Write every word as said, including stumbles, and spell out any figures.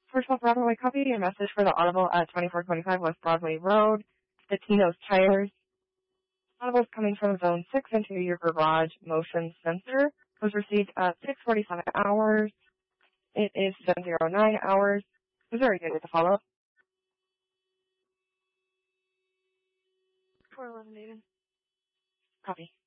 First off, Broadway, copy a message for the Audible at twenty-four twenty-five West Broadway Road, the Tino's Tires. Audible's coming from zone six into your garage motion sensor. Was received at six forty-five hours. It is seven oh nine hours. Was very good with the follow-up. four eleven, David. Copy.